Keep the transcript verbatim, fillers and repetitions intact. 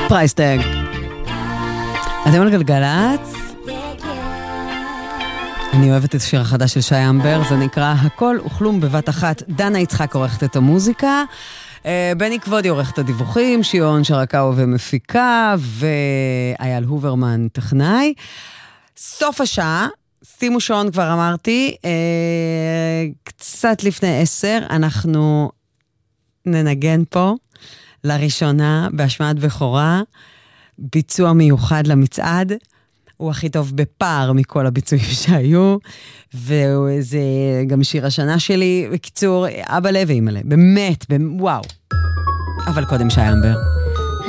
פרייסטג. אתם על גלגלץ? אני אוהבת את השיר החדש של שי אמבר, זה נקרא הכל וכלום בבת אחת. דנה יצחק עורכת את המוזיקה, בני כבודי עורכת הדיווחים, שיון שרקאו ומפיקה, ואייל הוברמן טכנאי. סוף השעה, שימו שעון כבר אמרתי, קצת לפני עשר, אנחנו ננגן פה לראשונה בהשמעת בכורה, ביצוע מיוחד למצעד, הוא הכי טוב בפער מכל הביצועים שהיו, וזה גם שיר השנה שלי, בקיצור, אבא לב ואמא לב, באמת, וואו. אבל קודם שי אמבר.